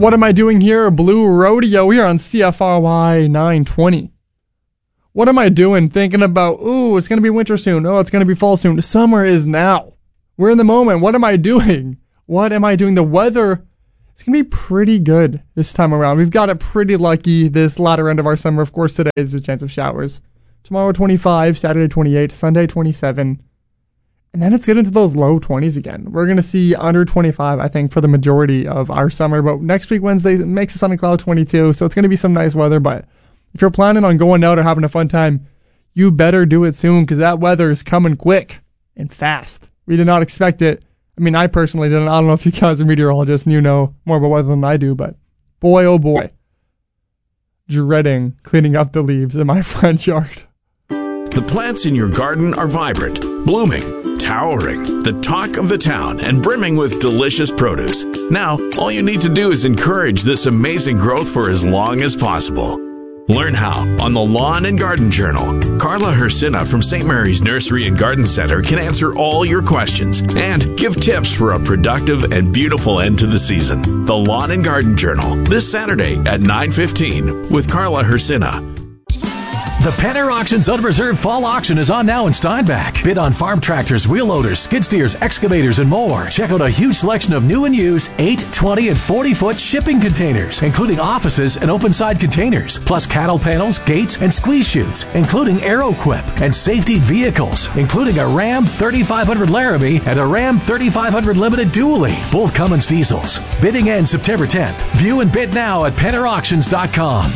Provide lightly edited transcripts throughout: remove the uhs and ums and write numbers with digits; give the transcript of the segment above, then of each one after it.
What am I doing here? Blue Rodeo here on CFRY 920. What am I doing thinking about, ooh, it's going to be winter soon. Oh, it's going to be fall soon. Summer is now. We're in the moment. What am I doing? What am I doing? The weather, it's going to be pretty good this time around. We've got it pretty lucky this latter end of our summer. Of course, today is a chance of showers. Tomorrow, 25. Saturday, 28. Sunday, 27. And then it's getting into those low 20s again. We're going to see under 25, I think, for the majority of our summer. But next week, Wednesday, it makes a sunny cloud 22. So it's going to be some nice weather. But if you're planning on going out or having a fun time, you better do it soon because that weather is coming quick and fast. We did not expect it. I mean, I personally didn't. I don't know if you guys are meteorologists and you know more about weather than I do. But boy, oh boy, dreading cleaning up the leaves in my front yard. The plants in your garden are vibrant, blooming, towering, the talk of the town, and brimming with delicious produce. Now, all you need to do is encourage this amazing growth for as long as possible. Learn how on the Lawn and Garden Journal. Carla Hersina from St. Mary's Nursery and Garden Center can answer all your questions and give tips for a productive and beautiful end to the season. The Lawn and Garden Journal, this Saturday at 9:15 with Carla Hersina. The Penner Auctions Unreserved Fall Auction is on now in Steinbach. Bid on farm tractors, wheel loaders, skid steers, excavators, and more. Check out a huge selection of new and used 8, 20, and 40-foot shipping containers, including offices and open-side containers, plus cattle panels, gates, and squeeze chutes, including AeroQuip, and safety vehicles, including a Ram 3500 Laramie and a Ram 3500 Limited Dually, both Cummins diesels. Bidding ends September 10th. View and bid now at PennerAuctions.com.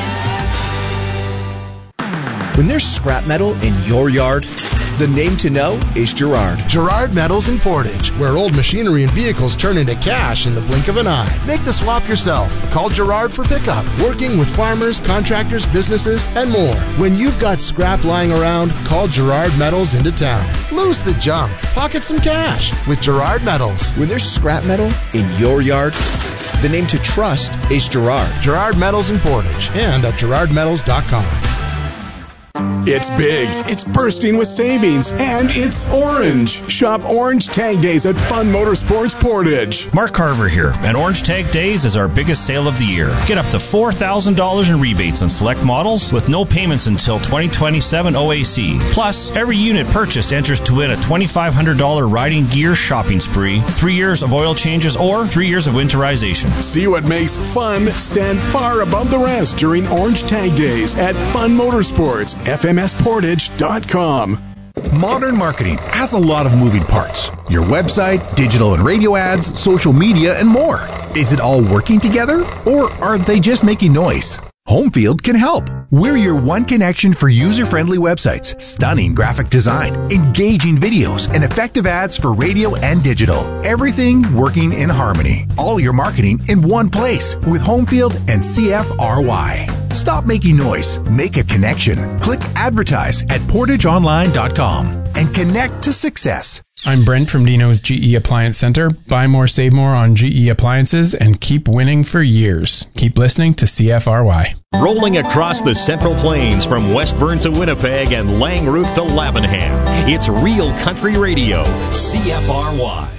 When there's scrap metal in your yard, the name to know is Girard. Girard Metals in Portage, where old machinery and vehicles turn into cash in the blink of an eye. Make the swap yourself. Call Girard for pickup. Working with farmers, contractors, businesses, and more. When you've got scrap lying around, call Girard Metals into town. Lose the junk. Pocket some cash with Girard Metals. When there's scrap metal in your yard, the name to trust is Girard. Girard Metals in Portage and at GirardMetals.com. It's big, it's bursting with savings, and it's orange. Shop Orange Tag Days at Fun Motorsports Portage. Mark Carver here, and Orange Tag Days is our biggest sale of the year. Get up to $4,000 in rebates on select models with no payments until 2027 OAC. Plus, every unit purchased enters to win a $2,500 riding gear shopping spree, 3 years of oil changes, or 3 years of winterization. See what makes fun stand far above the rest during Orange Tag Days at Fun Motorsports. FMSportage.com. Modern marketing has a lot of moving parts. Your website, digital and radio ads, social media, and more. Is it all working together, or are they just making noise? Homefield can help. We're your one connection for user-friendly websites, stunning graphic design, engaging videos, and effective ads for radio and digital. Everything working in harmony. All your marketing in one place with Homefield and CFRY. Stop making noise. Make a connection. Click advertise at portageonline.com and connect to success. I'm Brent from Dino's GE Appliance Center. Buy more, save more on GE appliances and keep winning for years. Keep listening to CFRY. Rolling across the Central Plains from West Burn to Winnipeg and Langroof to Lavenham. It's Real Country Radio, CFRY.